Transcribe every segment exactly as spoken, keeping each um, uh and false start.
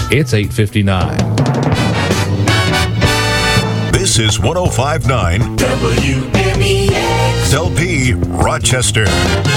It's eight fifty-nine. This is one oh five point nine W M E X L P Rochester.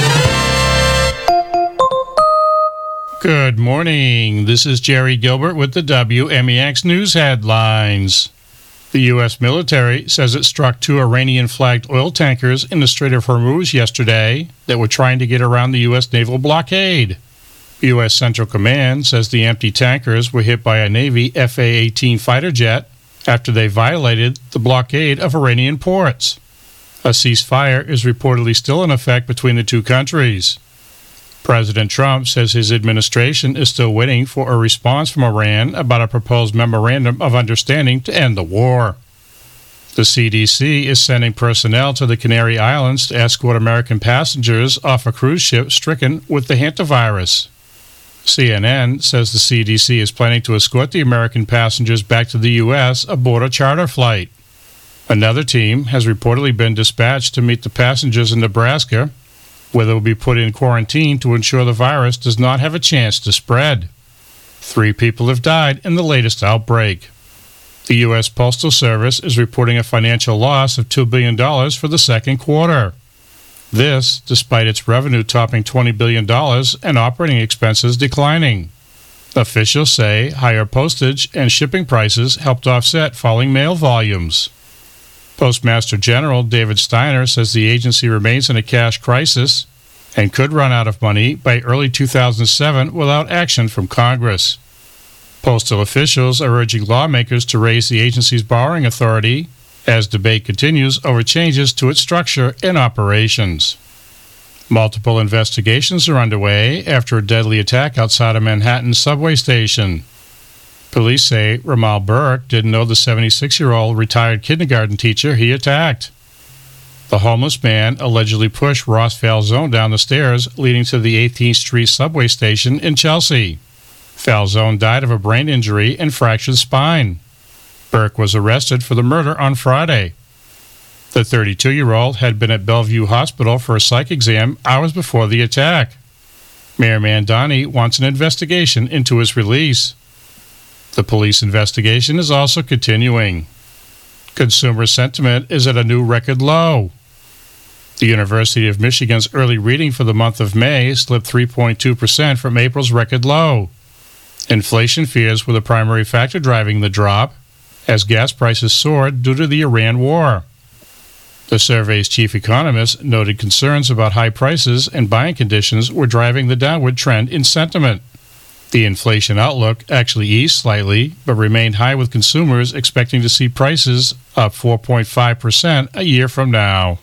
Good morning. This is Jerry Gilbert with the W M E X News headlines. The U S military says it struck two Iranian-flagged oil tankers in the Strait of Hormuz yesterday that were trying to get around the U S naval blockade. U S Central Command says the empty tankers were hit by a Navy F A eighteen fighter jet after they violated the blockade of Iranian ports. A ceasefire is reportedly still in effect between the two countries. President Trump says his administration is still waiting for a response from Iran about a proposed memorandum of understanding to end the war. The C D C is sending personnel to the Canary Islands to escort American passengers off a cruise ship stricken with the hantavirus. C N N says the C D C is planning to escort the American passengers back to the U S aboard a charter flight. Another team has reportedly been dispatched to meet the passengers in Nebraska, where they will be put in quarantine to ensure the virus does not have a chance to spread. Three people have died in the latest outbreak. The U S Postal Service is reporting a financial loss of two billion dollars for the second quarter. This, despite its revenue topping twenty billion dollars and operating expenses declining. Officials say higher postage and shipping prices helped offset falling mail volumes. Postmaster General David Steiner says the agency remains in a cash crisis and could run out of money by early two thousand seven without action from Congress. Postal officials are urging lawmakers to raise the agency's borrowing authority as debate continues over changes to its structure and operations. Multiple investigations are underway after a deadly attack outside a Manhattan subway station. Police say Ramal Burke didn't know the seventy-six-year-old retired kindergarten teacher he attacked. The homeless man allegedly pushed Ross Falzone down the stairs leading to the eighteenth Street subway station in Chelsea. Falzone died of a brain injury and fractured spine. Burke was arrested for the murder on Friday. The thirty-two-year-old had been at Bellevue Hospital for a psych exam hours before the attack. Mayor Mandani wants an investigation into his release. The police investigation is also continuing. Consumer sentiment is at a new record low. The University of Michigan's early reading for the month of May slipped three point two percent from April's record low. Inflation fears were the primary factor driving the drop, as gas prices soared due to the Iran war. The survey's chief economist noted concerns about high prices and buying conditions were driving the downward trend in sentiment. The inflation outlook actually eased slightly, but remained high, with consumers expecting to see prices up four point five percent a year from now.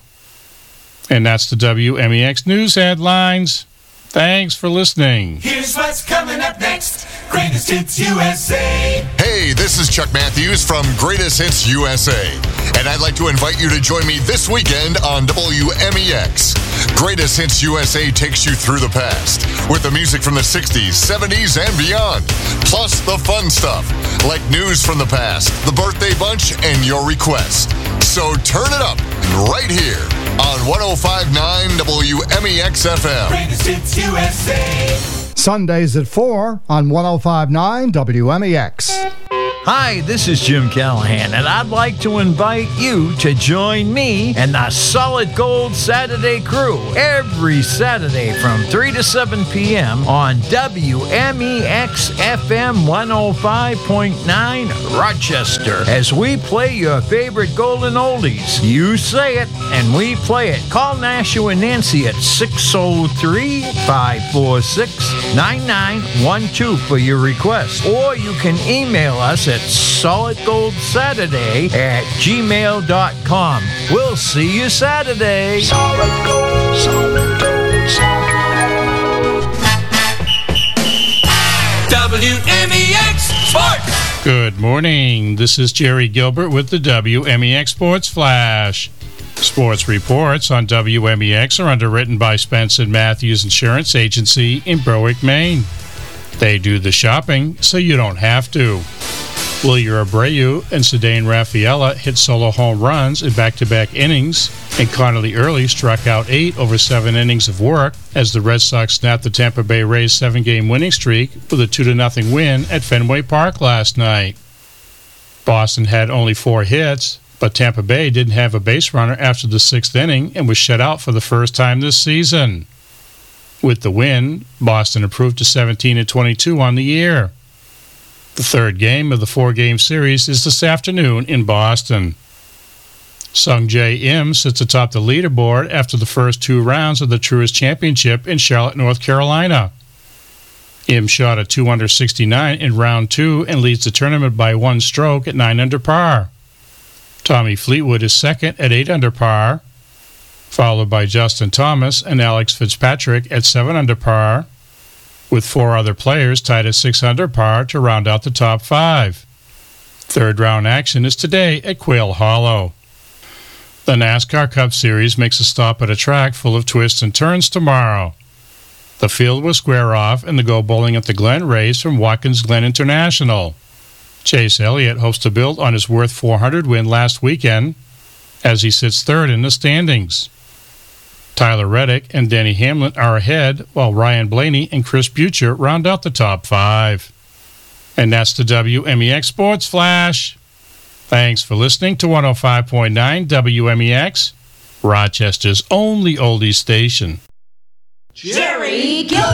And that's the W M E X News headlines. Thanks for listening. Here's what's coming up next. Greatest Hits U S A. Hey, this is Chuck Matthews from Greatest Hits U S A, and I'd like to invite you to join me this weekend on W M E X. Greatest Hits U S A takes you through the past with the music from the sixties, seventies, and beyond, plus the fun stuff like news from the past, the birthday bunch, and your request. So turn it up right here on one oh five point nine W M E X F M. Greatest Hits U S A. Sundays at four on one oh five point nine W M E X. Hi, this is Jim Callahan, and I'd like to invite you to join me and the Solid Gold Saturday crew every Saturday from three to seven p.m. on W M E X F M one oh five point nine Rochester as we play your favorite golden oldies. You say it, and we play it. Call Nashua and Nancy at six oh three, five four six, nine nine one two for your request, or you can email us at solidgoldsaturday at gmail dot com. We'll see you Saturday. Solid Gold, Solid Gold, Solid. W M E X Sports. Good morning. This is Jerry Gilbert with the W M E X Sports Flash. Sports reports on W M E X are underwritten by Spence and Matthews Insurance Agency in Berwick, Maine. They do the shopping so you don't have to. Wilyer Abreu and Ceddanne Rafaela hit solo home runs in back-to-back innings, and Connolly Early struck out eight over seven innings of work as the Red Sox snapped the Tampa Bay Rays' seven-game winning streak with a two to nothing win at Fenway Park last night. Boston had only four hits, but Tampa Bay didn't have a base runner after the sixth inning and was shut out for the first time this season. With the win, Boston improved to seventeen and twenty-two on the year. The third game of the four-game series is this afternoon in Boston. Sung Jae Im sits atop the leaderboard after the first two rounds of the Truist Championship in Charlotte, North Carolina. Im shot a two under sixty-nine in round two and leads the tournament by one stroke at nine under par. Tommy Fleetwood is second at eight under par, followed by Justin Thomas and Alex Fitzpatrick at seven under par, with four other players tied at six under par to round out the top five. Third round action is today at Quail Hollow. The NASCAR Cup Series makes a stop at a track full of twists and turns tomorrow. The field will square off and the Go Bowling at the Glen race from Watkins Glen International. Chase Elliott hopes to build on his Worth four hundred win last weekend as he sits third in the standings. Tyler Reddick and Denny Hamlin are ahead, while Ryan Blaney and Chris Buescher round out the top five. And that's the W M E X Sports Flash. Thanks for listening to one oh five point nine W M E X, Rochester's only oldies station. Jerry Gilbert!